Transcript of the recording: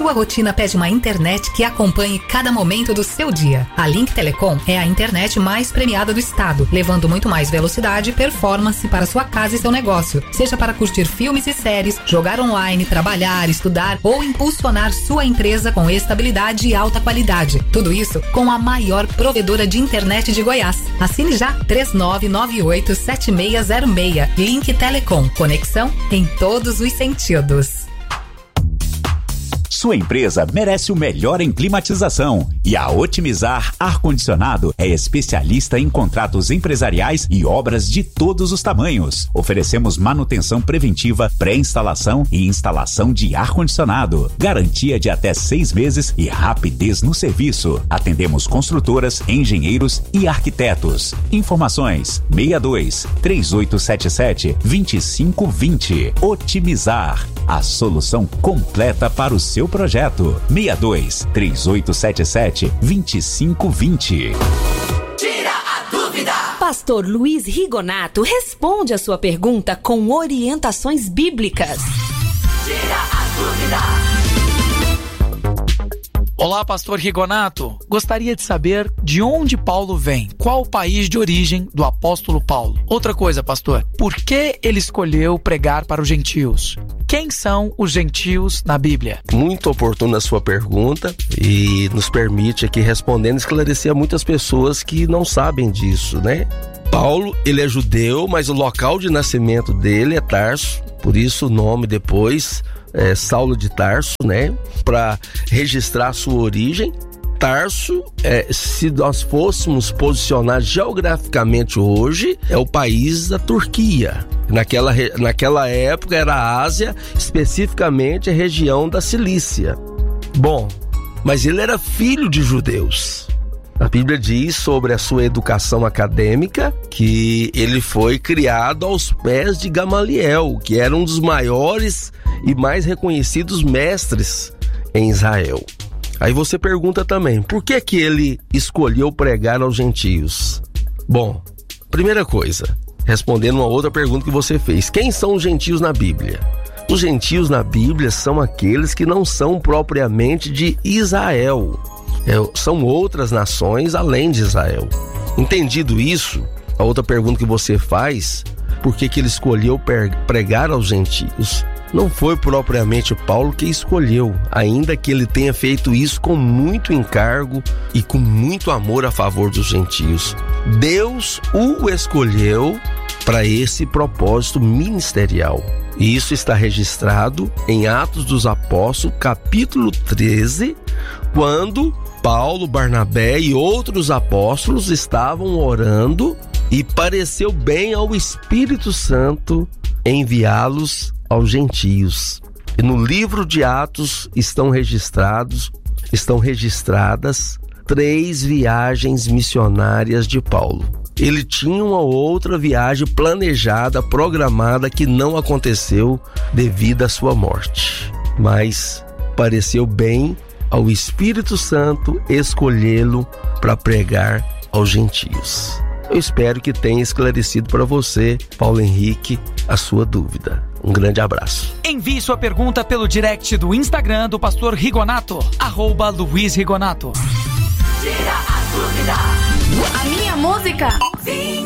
sua rotina pede uma internet que acompanhe cada momento do seu dia. A Link Telecom é a internet mais premiada do estado, levando muito mais velocidade e performance para sua casa e seu negócio. Seja para curtir filmes e séries, jogar online, trabalhar, estudar ou impulsionar sua empresa com estabilidade e alta qualidade. Tudo isso com a maior provedora de internet de Goiás. Assine já 3998-7606. Link Telecom. Conexão em todos os sentidos. Sua empresa merece o melhor em climatização e a Otimizar Ar-Condicionado é especialista em contratos empresariais e obras de todos os tamanhos. Oferecemos manutenção preventiva, pré-instalação e instalação de ar-condicionado. Garantia de até 6 meses e rapidez no serviço. Atendemos construtoras, engenheiros e arquitetos. Informações 62-3877-2520. Otimizar, a solução completa para o seu projeto. 62-3877-2520. Tira a dúvida! Pastor Luiz Rigonato responde a sua pergunta com orientações bíblicas. Tira a dúvida! Olá, pastor Rigonato. Gostaria de saber de onde Paulo vem. Qual o país de origem do apóstolo Paulo? Outra coisa, pastor. Por que ele escolheu pregar para os gentios? Quem são os gentios na Bíblia? Muito oportuna a sua pergunta e nos permite aqui respondendo esclarecer a muitas pessoas que não sabem disso, né? Paulo, ele é judeu, mas o local de nascimento dele é Tarso. Por isso o nome depois é Saulo de Tarso, né? Para registrar sua origem. Tarso, se nós fôssemos posicionar geograficamente hoje, é o país da Turquia. Naquela época era a Ásia, especificamente a região da Cilícia. Bom, mas ele era filho de judeus. A Bíblia diz sobre a sua educação acadêmica que ele foi criado aos pés de Gamaliel, que era um dos maiores e mais reconhecidos mestres em Israel. Aí você pergunta também, por que ele escolheu pregar aos gentios? Bom, primeira coisa, respondendo uma outra pergunta que você fez, quem são os gentios na Bíblia? Os gentios na Bíblia são aqueles que não são propriamente de Israel. São outras nações além de Israel. Entendido isso, a outra pergunta que você faz, por que ele escolheu pregar aos gentios? Não foi propriamente Paulo que escolheu, ainda que ele tenha feito isso com muito encargo e com muito amor a favor dos gentios. Deus o escolheu para esse propósito ministerial. E isso está registrado em Atos dos Apóstolos, capítulo 13, quando Paulo, Barnabé e outros apóstolos estavam orando e pareceu bem ao Espírito Santo enviá-los aos gentios. E no livro de Atos estão registradas 3 viagens missionárias de Paulo. Ele tinha uma outra viagem planejada, programada, que não aconteceu devido à sua morte. Mas pareceu bem ao Espírito Santo escolhê-lo para pregar aos gentios. Eu espero que tenha esclarecido para você, Paulo Henrique, a sua dúvida. Um grande abraço. Envie sua pergunta pelo direct do Instagram do pastor Rigonato, @Luiz Rigonato. Tira a dúvida. A minha música.